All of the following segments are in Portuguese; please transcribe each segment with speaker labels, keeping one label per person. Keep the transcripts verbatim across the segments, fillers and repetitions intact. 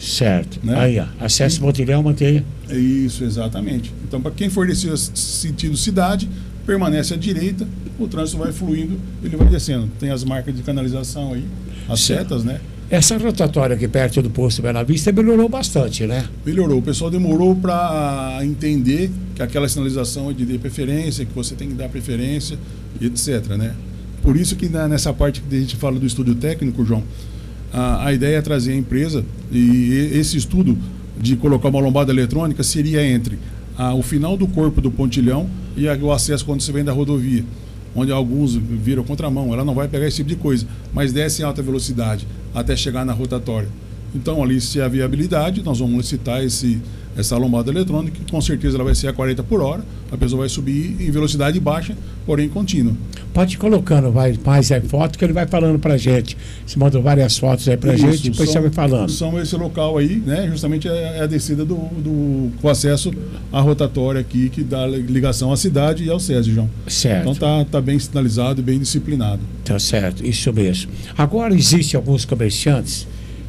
Speaker 1: Certo.
Speaker 2: Né?
Speaker 1: Aí, ó, acesso e... Pontilhão, mantenha.
Speaker 2: Isso, exatamente. Então, para quem for desse sentido cidade, permanece à direita, o trânsito vai fluindo, ele vai descendo. Tem as marcas de canalização aí, as certo. setas, né?
Speaker 1: Essa rotatória aqui perto do posto Bela Vista melhorou bastante, né?
Speaker 2: Melhorou. O pessoal demorou para entender que aquela sinalização é de preferência, que você tem que dar preferência, etcétera, né? Por isso que na, nessa parte que a gente fala do estudo técnico, João, a, a ideia é trazer a empresa e esse estudo de colocar uma lombada eletrônica seria entre a, o final do corpo do pontilhão e a, o acesso quando você vem da rodovia, onde alguns viram contramão, ela não vai pegar esse tipo de coisa, mas desce em alta velocidade até chegar na rotatória. Então ali, se há viabilidade, nós vamos licitar esse, essa lombada eletrônica, que com certeza ela vai ser a quarenta por hora, a pessoa vai subir em velocidade baixa, porém contínua.
Speaker 1: Pode ir colocando vai, mais aí foto que ele vai falando pra gente. Você manda várias fotos aí pra Isso, gente, depois são, você vai falando.
Speaker 2: São esse local aí, né? Justamente é a descida do, do com acesso à rotatória aqui, que dá ligação à cidade e ao SESI, João.
Speaker 1: Certo.
Speaker 2: Então tá, tá bem sinalizado e bem disciplinado.
Speaker 1: Tá certo, isso mesmo. Agora existem alguns comerciantes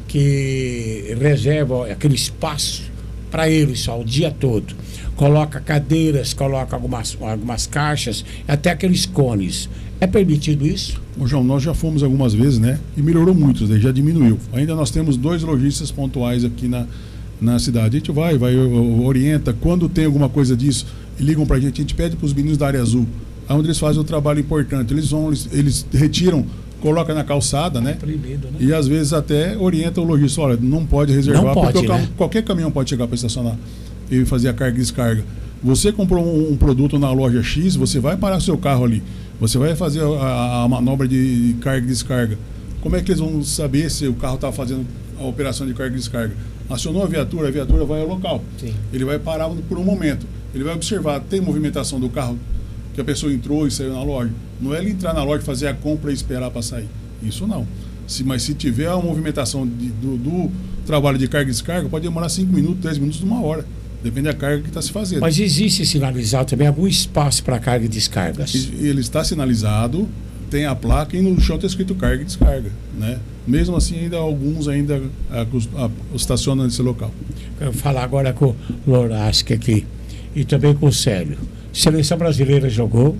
Speaker 1: que reservam aquele espaço para eles só o dia todo. Coloca cadeiras, coloca algumas, algumas caixas, até aqueles cones. É permitido isso?
Speaker 2: Ô, João, nós já fomos algumas vezes, né? E melhorou muito, já diminuiu. Ainda nós temos dois lojistas pontuais aqui na, na cidade. A gente vai, vai, orienta. Quando tem alguma coisa disso, ligam pra gente, a gente pede para os meninos da área azul, onde eles fazem um trabalho importante. Eles vão, eles, eles retiram, coloca na calçada, né?
Speaker 1: Proibido, né?
Speaker 2: E às vezes até orienta o lojista, olha, não pode reservar,
Speaker 1: não pode,
Speaker 2: porque
Speaker 1: né?
Speaker 2: qualquer caminhão pode chegar para estacionar e fazer a carga e descarga. Você comprou um, um produto na loja X, você vai parar o seu carro ali, você vai fazer a, a manobra de carga e descarga. Como é que eles vão saber se o carro está fazendo a operação de carga e descarga? Acionou a viatura, a viatura vai ao local.
Speaker 3: Sim.
Speaker 2: Ele vai parar por um momento, ele vai observar, tem movimentação do carro, que a pessoa entrou e saiu na loja. Não é ele entrar na loja, fazer a compra e esperar para sair. Isso não. Se, mas se tiver a movimentação de, do, do trabalho de carga e descarga, pode demorar cinco minutos, dez minutos, uma hora. Depende da carga que está se fazendo.
Speaker 1: Mas existe sinalizado também algum espaço para carga e descargas?
Speaker 2: Ele está sinalizado, tem a placa e no chão está escrito carga e descarga, né? Mesmo assim, ainda alguns ainda a, a, estacionam nesse local.
Speaker 1: Eu vou falar agora com o Lorasque aqui e também com o Célio. Seleção brasileira jogou,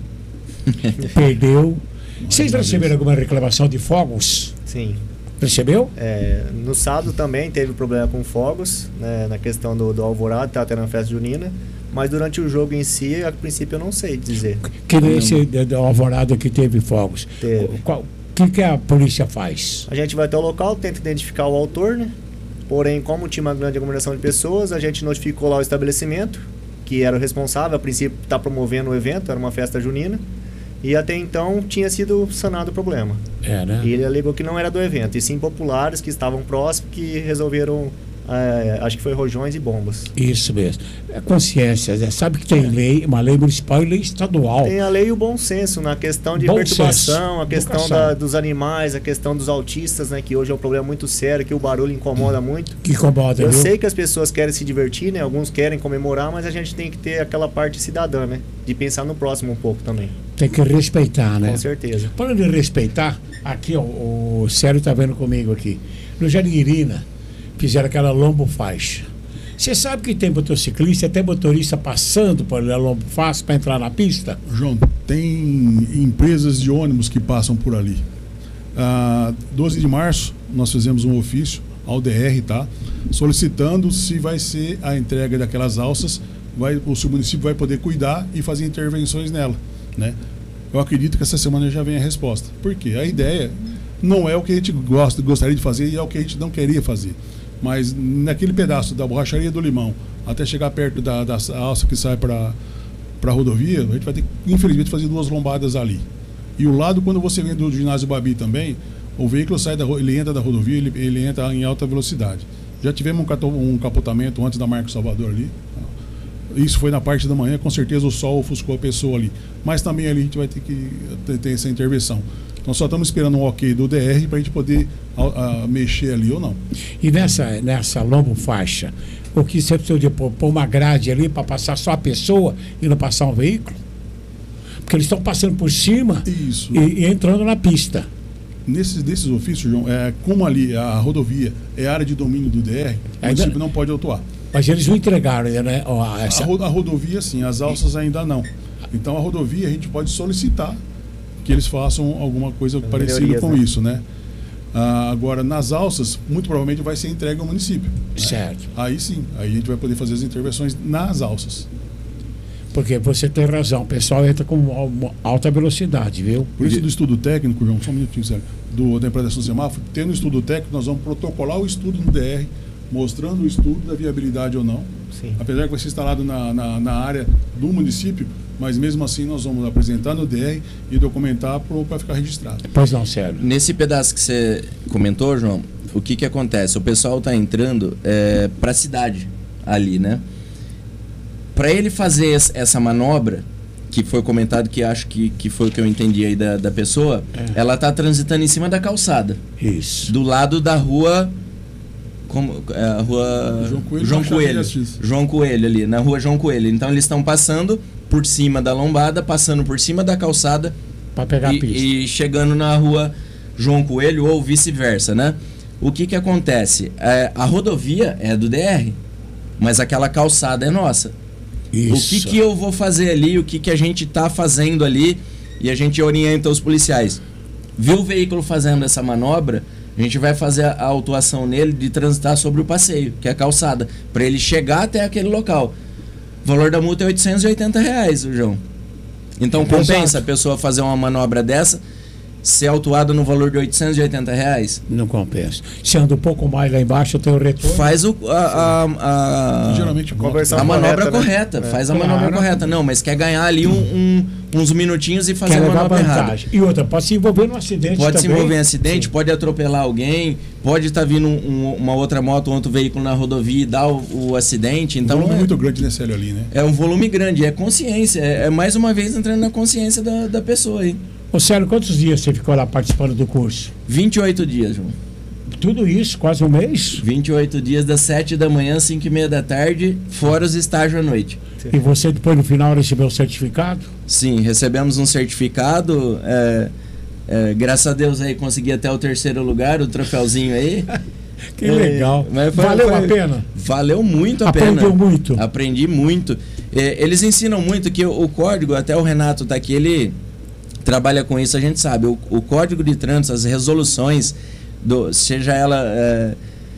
Speaker 1: perdeu. Vocês receberam alguma reclamação de fogos?
Speaker 3: Sim.
Speaker 1: Recebeu?
Speaker 3: É, no sábado também teve problema com fogos, né, na questão do, do Alvorada, estava tendo a festa junina, mas durante o jogo em si, a princípio eu não sei dizer.
Speaker 1: Que nesse do Alvorada que teve fogos,
Speaker 3: teve.
Speaker 1: O que, que a polícia faz?
Speaker 3: A gente vai até o local, tenta identificar o autor, né? Porém, como tinha uma grande aglomeração de pessoas, a gente notificou lá o estabelecimento, que era o responsável, a princípio está promovendo o evento, era uma festa junina. E até então tinha sido sanado o problema.
Speaker 1: É, né?
Speaker 3: E ele alegou que não era do evento, e sim populares que estavam próximos que resolveram, é, acho que foi rojões e bombas.
Speaker 1: Isso mesmo. É consciência, né? Sabe que tem lei, uma lei municipal e lei estadual.
Speaker 3: Tem a lei e o bom senso na questão de
Speaker 1: bom
Speaker 3: perturbação,
Speaker 1: senso.
Speaker 3: a questão da, dos animais, a questão dos autistas, né? Que hoje é um problema muito sério, que o barulho incomoda muito.
Speaker 1: Que incomoda,
Speaker 3: Eu
Speaker 1: viu?
Speaker 3: sei que as pessoas querem se divertir, né? Alguns querem comemorar, mas a gente tem que ter aquela parte cidadã, né? De pensar no próximo um pouco também.
Speaker 1: Tem que respeitar, né?
Speaker 3: Com certeza.
Speaker 1: Falando em respeitar, aqui ó, o Célio está vendo comigo aqui. No Jardim Irina, fizeram aquela lombo faixa. Você sabe que tem motociclista, até motorista passando por a lombo faixa para entrar na pista?
Speaker 2: João, tem empresas de ônibus que passam por ali. Ah, doze de março, nós fizemos um ofício ao D R, tá? Solicitando se vai ser a entrega daquelas alças, vai, o seu município vai poder cuidar e fazer intervenções nela, né? Eu acredito que essa semana já vem a resposta. Por quê? A ideia não é o que a gente gosta, gostaria de fazer e é o que a gente não queria fazer. Mas naquele pedaço da borracharia do Limão, até chegar perto da, da alça que sai para a rodovia, a gente vai ter que, infelizmente, fazer duas lombadas ali. E o lado, quando você vem do ginásio Babi também, o veículo sai da, ele entra da rodovia, ele, ele entra em alta velocidade. Já tivemos um, um capotamento antes da Marco Salvador ali. Isso foi na parte da manhã, com certeza o sol ofuscou a pessoa ali. Mas também ali a gente vai ter que ter, ter essa intervenção. Então só estamos esperando um ok do D R para a gente poder a, a, mexer ali ou não.
Speaker 1: E nessa, nessa lombo faixa, o que você precisa de pôr, pôr uma grade ali para passar só a pessoa e não passar um veículo? Porque eles estão passando por cima
Speaker 2: Isso.
Speaker 1: E, e entrando na pista.
Speaker 2: nesses desses ofícios, João, é, como ali a rodovia é área de domínio do D R, o
Speaker 1: Ainda...
Speaker 2: município não pode autuar.
Speaker 1: Mas eles não entregaram, né? Ó, essa...
Speaker 2: a, ro a rodovia, sim, as alças ainda não. Então a rodovia a gente pode solicitar que eles façam alguma coisa
Speaker 3: As
Speaker 2: parecida
Speaker 3: melhorias,
Speaker 2: com
Speaker 3: né?
Speaker 2: isso, né? Ah, agora, nas alças, muito provavelmente vai ser entregue ao município. Né?
Speaker 1: Certo.
Speaker 2: Aí sim, aí a gente vai poder fazer as intervenções nas alças.
Speaker 1: Porque você tem razão, o pessoal entra com alta velocidade, viu?
Speaker 2: Por isso do estudo técnico, João, só um minutinho, sério, do, da implantação do semáforo, tendo o estudo técnico, nós vamos protocolar o estudo no D R, mostrando o estudo da viabilidade ou não.
Speaker 3: Sim.
Speaker 2: Apesar que vai ser instalado na, na, na área do município, mas mesmo assim nós vamos apresentar no D R e documentar para ficar registrado.
Speaker 1: Pois não, sério.
Speaker 4: Nesse pedaço que você comentou, João, o que que acontece? O pessoal está entrando é, para a cidade ali, né? Para ele fazer essa manobra, que foi comentado, que acho que, que foi o que eu entendi aí da, da pessoa, é. ela está transitando em cima da calçada.
Speaker 1: Isso.
Speaker 4: Do lado da rua... Como, é, a rua
Speaker 2: João Coelho,
Speaker 4: João Coelho, João Coelho ali, na rua João Coelho. Então eles estão passando por cima da lombada, passando por cima da calçada
Speaker 1: para pegar
Speaker 4: e,
Speaker 1: a pista.
Speaker 4: e chegando na rua João Coelho ou vice-versa, né? O que que acontece? É, a rodovia é do D R, mas aquela calçada é nossa.
Speaker 1: Isso.
Speaker 4: O que que eu vou fazer ali, o que que a gente tá fazendo ali, e a gente orienta os policiais. Viu o veículo fazendo essa manobra, a gente vai fazer a autuação nele de transitar sobre o passeio, que é a calçada, para ele chegar até aquele local. O valor da multa é oitocentos e oitenta reais, João. Então
Speaker 1: É
Speaker 4: compensa
Speaker 1: exato.
Speaker 4: a pessoa fazer uma manobra dessa, ser autuada no valor de oitocentos e oitenta reais?
Speaker 1: Não compensa. Se anda um pouco mais lá embaixo, eu tenho o retorno.
Speaker 4: Faz o, a, a, a,
Speaker 2: Geralmente
Speaker 3: Conversão
Speaker 4: a manobra
Speaker 3: correta, né?
Speaker 4: correta,
Speaker 3: É.
Speaker 4: faz a
Speaker 1: Claro.
Speaker 4: manobra correta. Não, mas quer ganhar ali um, um, uns minutinhos e fazer
Speaker 1: Quer
Speaker 4: a
Speaker 1: levar
Speaker 4: manobra errada.
Speaker 1: vantagem. E outra, pode se envolver num acidente
Speaker 4: Pode se
Speaker 1: também.
Speaker 4: envolver em acidente,
Speaker 1: Sim.
Speaker 4: pode atropelar alguém, pode estar vindo um- um- uma outra moto, um outro veículo na rodovia e dar o, o acidente.
Speaker 2: Então,
Speaker 4: Então
Speaker 2: um volume
Speaker 4: é,
Speaker 2: muito grande nesse Célio ali, né?
Speaker 4: é um volume grande, é consciência, é, é mais uma vez entrando na consciência da, da pessoa aí.
Speaker 1: Ô, Célio, quantos dias você ficou lá participando do curso?
Speaker 4: vinte e oito dias, João.
Speaker 1: Tudo isso, quase um mês?
Speaker 4: vinte e oito dias, das sete da manhã às cinco e meia da tarde, fora os estágios à noite.
Speaker 1: E você depois no final recebeu o certificado?
Speaker 4: Sim, recebemos um certificado. É, é, graças a Deus aí consegui até o terceiro lugar, o troféuzinho aí.
Speaker 1: Que legal.
Speaker 4: Mas foi-
Speaker 1: Valeu
Speaker 4: foi-
Speaker 1: a pena?
Speaker 4: Valeu muito a
Speaker 1: Aprendeu
Speaker 4: pena.
Speaker 1: muito?
Speaker 4: Aprendi muito. É, eles ensinam muito que o, o código, até o Renato tá aqui, ele trabalha com isso, a gente sabe. O, o código de trânsito, as resoluções, do, seja ela... É,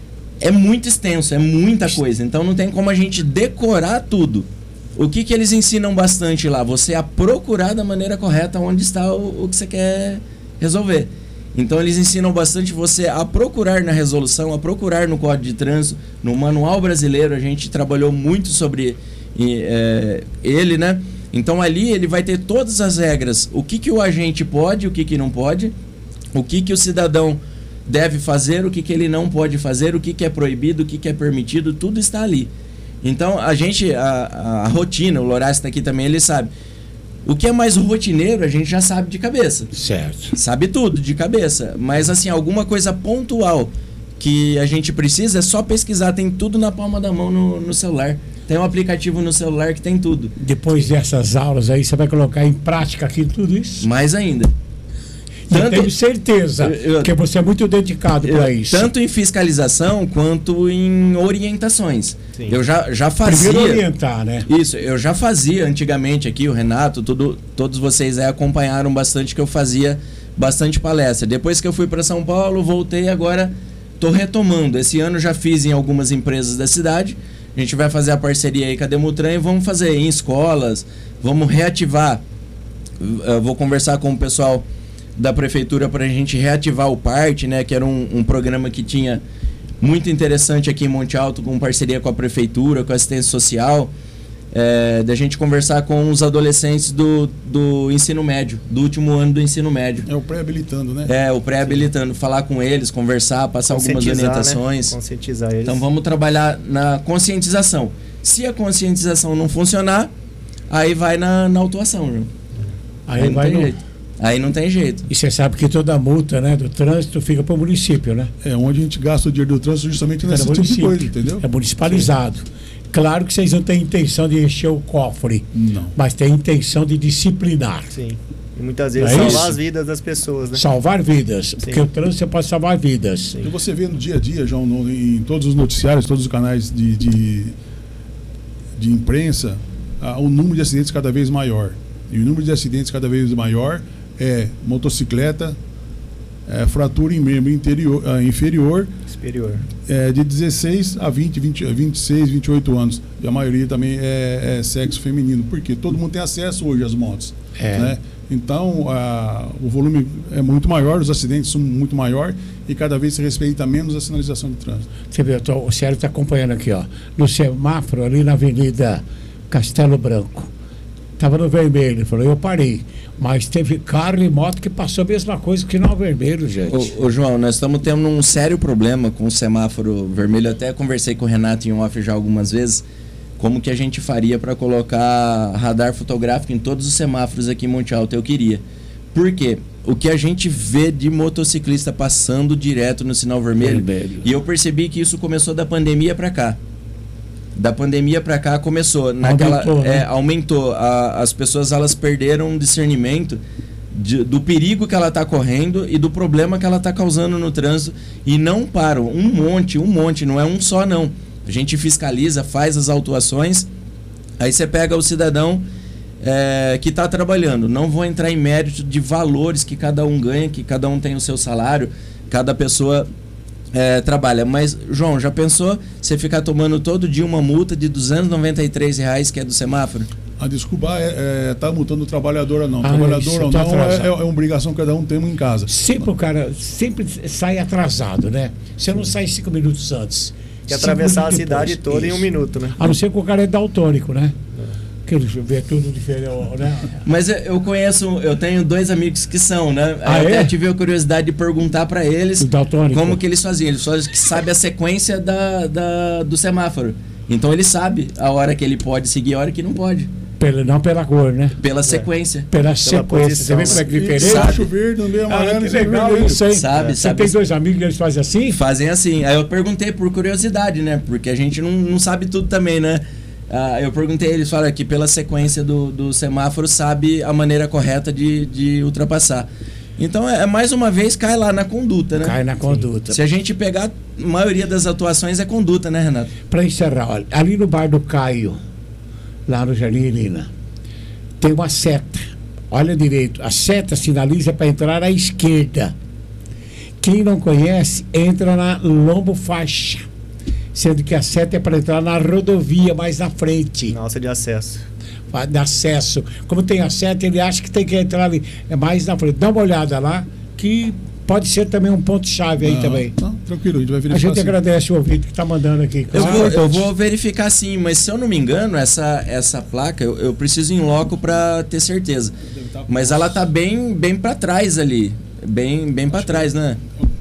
Speaker 4: é muito extenso, é muita coisa. Então não tem como a gente decorar tudo. O que que eles ensinam bastante lá? Você a procurar da maneira correta onde está o, o que você quer resolver. Então eles ensinam bastante você a procurar na resolução, a procurar no Código de Trânsito, no Manual Brasileiro, a gente trabalhou muito sobre e, é, ele, né? Então ali ele vai ter todas as regras, o que que o agente pode, o que que não pode, o que que o cidadão deve fazer, o que que ele não pode fazer, o que que é proibido, o que que é permitido, tudo está ali. Então a gente, a, a, a rotina, o Lorácio está aqui também, ele sabe. O que é mais rotineiro a gente já sabe de cabeça.
Speaker 1: Certo.
Speaker 4: Sabe tudo de cabeça, mas assim, alguma coisa pontual que a gente precisa é só pesquisar, tem tudo na palma da mão no, no celular. Tem um aplicativo no celular que tem tudo.
Speaker 1: Depois dessas aulas aí, você vai colocar em prática aqui tudo isso?
Speaker 4: Mais ainda.
Speaker 1: E eu
Speaker 4: Tanto-
Speaker 1: tenho certeza
Speaker 4: Eu- eu-
Speaker 1: que você é muito dedicado para isso.
Speaker 4: Tanto em fiscalização quanto em orientações.
Speaker 3: Sim.
Speaker 4: Eu já, já fazia.
Speaker 1: Primeiro orientar, né?
Speaker 4: Isso, eu já fazia antigamente aqui, o Renato, tudo, todos vocês aí acompanharam bastante que eu fazia bastante palestra. Depois que eu fui para São Paulo, voltei, agora estou retomando. Esse ano já fiz em algumas empresas da cidade. A gente vai fazer a parceria aí com a Demutran e vamos fazer em escolas, vamos reativar. Eu vou conversar com o pessoal da prefeitura para a gente reativar o PARTE, né, que era um, um programa que tinha muito interessante aqui em Monte Alto, com parceria com a prefeitura, com a assistência social, é, da gente conversar com os adolescentes do, do ensino médio, do último ano do ensino médio.
Speaker 2: É o pré-habilitando, né?
Speaker 4: É, o pré-habilitando, falar com eles, conversar, passar algumas
Speaker 3: Conscientizar,
Speaker 4: orientações.
Speaker 3: Né? Conscientizar eles.
Speaker 4: Então vamos trabalhar na conscientização. Se a conscientização não funcionar, aí vai na, na autuação, João.
Speaker 1: Aí,
Speaker 4: Aí não
Speaker 1: vai
Speaker 4: tem
Speaker 1: no...
Speaker 4: jeito. Aí não tem jeito.
Speaker 1: E você sabe que toda a multa, né, do trânsito fica para o município, né?
Speaker 2: É onde a gente gasta o dinheiro do trânsito justamente
Speaker 1: Fica
Speaker 2: nesse
Speaker 1: no
Speaker 2: tipo de
Speaker 1: município.
Speaker 2: coisa, entendeu?
Speaker 1: É municipalizado. Claro que vocês não têm intenção de encher o cofre,
Speaker 2: Não.
Speaker 1: mas têm intenção de disciplinar.
Speaker 3: Sim. E muitas vezes
Speaker 1: É
Speaker 3: salvar
Speaker 1: isso?
Speaker 3: as vidas das pessoas, né?
Speaker 1: Salvar vidas, porque o trânsito você pode salvar vidas.
Speaker 2: E você vê no dia a dia, João, no, em todos os noticiários, todos os canais de, de, de imprensa, ah, o número de acidentes cada vez maior. E o número de acidentes cada vez maior é motocicleta, é, fratura em membro interior, ah, inferior,
Speaker 3: Superior.
Speaker 2: é, de dezesseis a vinte, vinte, vinte e seis, vinte e oito anos. E a maioria também é, é sexo feminino, porque todo mundo tem acesso hoje às motos.
Speaker 1: É.
Speaker 2: Né? Então, a, o volume é muito maior, os acidentes são muito maior e cada vez se respeita menos a sinalização de trânsito.
Speaker 1: Você vê, eu tô, o Sérgio está acompanhando aqui, ó. No semáforo, ali na Avenida Castelo Branco. Estava no vermelho, ele falou, eu parei. Mas teve carro e moto que passou a mesma coisa que no vermelho, gente.
Speaker 4: Ô, ô, João, nós estamos tendo um sério problema com o semáforo vermelho. Até conversei com o Renato em off já algumas vezes. Como que a gente faria para colocar radar fotográfico em todos os semáforos aqui em Monte Alto? Eu queria. Por quê? O que a gente vê de motociclista passando direto no sinal vermelho,
Speaker 1: Vermelho.
Speaker 4: e eu percebi que isso começou da pandemia para cá. Da pandemia para cá começou. Naquela,
Speaker 1: Aumentou, né?
Speaker 4: é, aumentou. A, as pessoas elas perderam um discernimento de, do perigo que ela está correndo e do problema que ela está causando no trânsito. E não param. Um monte, um monte. Não é um só, não. A gente fiscaliza, faz as autuações. Aí você pega o cidadão é, que está trabalhando. Não vou entrar em mérito de valores que cada um ganha, que cada um tem o seu salário, cada pessoa é, trabalha. Mas, João, já pensou você ficar tomando todo dia uma multa de duzentos e noventa e três reais que é do semáforo?
Speaker 2: A desculpa é, é tá multando o trabalhador ou não.
Speaker 1: Ah,
Speaker 2: trabalhador
Speaker 1: isso,
Speaker 2: ou
Speaker 1: tá
Speaker 2: não é,
Speaker 1: atrasado.
Speaker 2: é uma obrigação que cada um tem em casa.
Speaker 1: Sempre o cara sempre sai atrasado, né? Você não sai cinco minutos antes.
Speaker 3: Que
Speaker 1: Cinco
Speaker 3: atravessar a
Speaker 1: minutos
Speaker 3: cidade
Speaker 1: depois.
Speaker 3: toda em um
Speaker 1: Isso.
Speaker 3: minuto, né?
Speaker 1: A não ser que o cara é daltônico, né? Que ele vê tudo diferente, né?
Speaker 4: Mas eu- eu conheço, eu tenho dois amigos que são, né?
Speaker 1: Ah,
Speaker 4: eu
Speaker 1: é?
Speaker 4: até tive a curiosidade de perguntar para eles
Speaker 1: O daltônico.
Speaker 4: como que eles faziam. Eles só sabem a sequência da, da- do semáforo. Então ele sabe a hora que ele pode seguir e a hora que não pode.
Speaker 1: Pela, não pela cor, né?
Speaker 4: Pela sequência.
Speaker 1: Pela sequência. Você
Speaker 3: posição,
Speaker 1: vê como é que é
Speaker 2: E
Speaker 1: diferente?
Speaker 2: Sabe verde, no meio
Speaker 1: Ah,
Speaker 2: amarelo,
Speaker 1: que
Speaker 2: no meio
Speaker 1: legal
Speaker 2: vermelho.
Speaker 1: isso aí.
Speaker 4: Sabe,
Speaker 1: Você
Speaker 4: sabe.
Speaker 1: tem dois amigos que eles fazem assim?
Speaker 4: Fazem assim. Aí eu perguntei por curiosidade, né? Porque a gente não, não sabe tudo também, né? Ah, eu perguntei, eles falaram que pela sequência do, do semáforo sabe a maneira correta de, de ultrapassar. Então, é, mais uma vez, cai lá na conduta, né?
Speaker 1: Cai na conduta.
Speaker 4: Se a gente pegar, a maioria das atuações é conduta, né, Renato?
Speaker 1: Para encerrar, olha, ali no bar do Caio, lá no Jardim Irina, tem uma seta. Olha direito, a seta sinaliza para entrar à esquerda. Quem não conhece, entra na lombo faixa. Sendo que a seta é para entrar na rodovia, mais na frente.
Speaker 3: Nossa, de acesso.
Speaker 1: De acesso. Como tem a seta, ele acha que tem que entrar ali. É mais na frente. Dá uma olhada lá, que pode ser também um ponto-chave aí
Speaker 2: Não,
Speaker 1: também.
Speaker 2: não, tranquilo, a gente vai
Speaker 1: A
Speaker 2: verificar.
Speaker 1: gente
Speaker 2: sim.
Speaker 1: agradece o ouvinte que está mandando aqui.
Speaker 4: Eu
Speaker 1: Ah,
Speaker 4: vou, eu
Speaker 1: importante.
Speaker 4: vou verificar sim, mas se eu não me engano, essa, essa placa, eu, eu preciso ir em loco para ter certeza. Mas ela tá bem, bem para trás ali. Bem, bem para trás, né?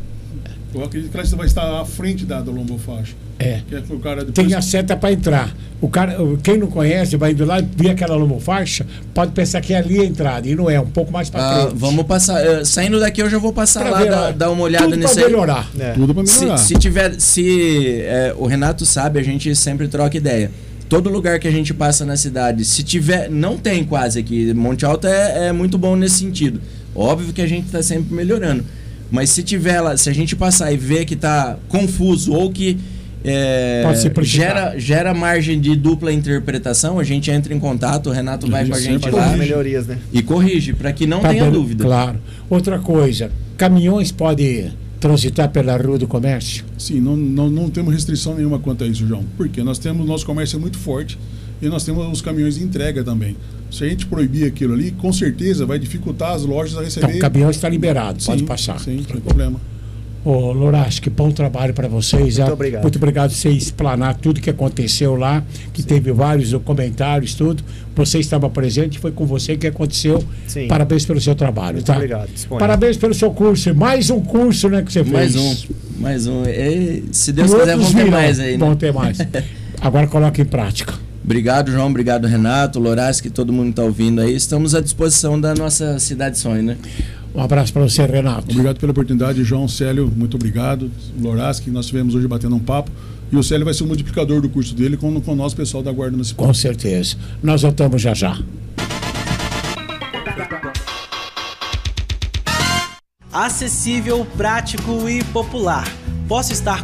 Speaker 2: Eu acredito que ela vai estar à frente da, da lombofaixa.
Speaker 1: É.
Speaker 2: Que é pro cara depois...
Speaker 1: Tem a seta para entrar. O cara, o- quem não conhece, vai indo lá e vê aquela lomofaixa, pode pensar que é ali a entrada. E não é, um pouco mais para
Speaker 4: Ah,
Speaker 1: frente.
Speaker 4: vamos passar. eh, saindo daqui, eu já vou passar
Speaker 1: Pra
Speaker 4: lá,
Speaker 1: ver,
Speaker 4: dar,
Speaker 1: ó,
Speaker 4: dar uma olhada
Speaker 1: tudo
Speaker 4: nisso
Speaker 1: pra
Speaker 4: aí.
Speaker 1: melhorar.
Speaker 3: É.
Speaker 2: Tudo para
Speaker 4: Se,
Speaker 2: melhorar.
Speaker 4: se tiver, se é, o Renato sabe, a gente sempre troca ideia. Todo lugar que a gente passa na cidade, se tiver, não tem quase aqui. Monte Alto é, é muito bom nesse sentido. Óbvio que a gente está sempre melhorando. Mas se tiver lá, se a gente passar e ver que está confuso ou que é,
Speaker 1: Pode simplificar.
Speaker 4: gera, gera margem de dupla interpretação, a gente entra em contato, o Renato vai
Speaker 2: gente
Speaker 4: com a gente
Speaker 2: sempre
Speaker 4: lá
Speaker 3: As melhorias, né?
Speaker 4: e corrige, para que não
Speaker 1: Tá
Speaker 4: tenha
Speaker 1: bem,
Speaker 4: dúvida.
Speaker 1: Claro. Outra coisa, caminhões podem transitar pela Rua do Comércio?
Speaker 2: Sim, não, não, não temos restrição nenhuma quanto a isso, João. Porque nós temos, nosso comércio é muito forte e nós temos os caminhões de entrega também. Se a gente proibir aquilo ali, com certeza vai dificultar as lojas a receber.
Speaker 1: Então, o caminhão está liberado, pode
Speaker 2: Sim,
Speaker 1: passar.
Speaker 2: Sim, sem problema.
Speaker 1: Ô, Loras, que bom trabalho para vocês.
Speaker 3: Muito
Speaker 1: ah.
Speaker 3: obrigado.
Speaker 1: Muito obrigado por você explanar tudo que aconteceu lá, que teve vários comentários, tudo. Você estava presente, foi com você que aconteceu.
Speaker 3: Sim.
Speaker 1: Parabéns pelo seu trabalho,
Speaker 3: Muito
Speaker 1: tá?
Speaker 3: obrigado, disponha.
Speaker 1: Parabéns pelo seu curso. Mais um curso, né, que você fez.
Speaker 4: Mais um, mais um. E, se
Speaker 1: E
Speaker 4: Deus quiser,
Speaker 1: outros
Speaker 4: vão ter
Speaker 1: virão.
Speaker 4: mais aí, né?
Speaker 1: Vão ter mais. Agora coloca em prática.
Speaker 4: Obrigado, João. Obrigado, Renato, Loras, que todo mundo está ouvindo aí. Estamos à disposição da nossa Cidade Sonho, né?
Speaker 1: Um abraço para você, Renato.
Speaker 2: Obrigado pela oportunidade, João, Célio, muito obrigado. Loras, que nós estivemos hoje batendo um papo. E o Célio vai ser o multiplicador do curso dele com, com o nosso pessoal da Guarda Municipal.
Speaker 1: Com certeza. Nós voltamos já já.
Speaker 5: acessível, prático e popular. Posso estar